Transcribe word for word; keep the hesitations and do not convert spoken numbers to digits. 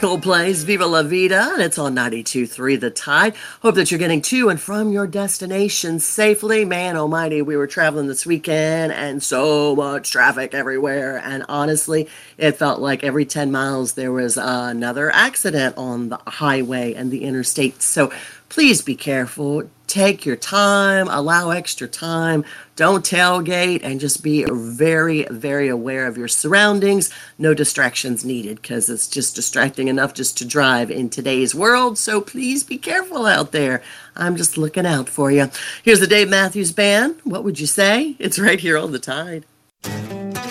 Coldplay's Viva La Vida, and it's on ninety-two point three The Tide. Hope that you're getting to and from your destination safely. Man almighty, we were traveling this weekend and so much traffic everywhere. And honestly, it felt like every ten miles there was uh, another accident on the highway and the interstate. So please be careful. Take your time, allow extra time, don't tailgate, and just be very, very aware of your surroundings. No distractions needed because it's just distracting enough just to drive in today's world. So please be careful out there. I'm just looking out for you. Here's the Dave Matthews Band. What would you say? It's right here on The Tide.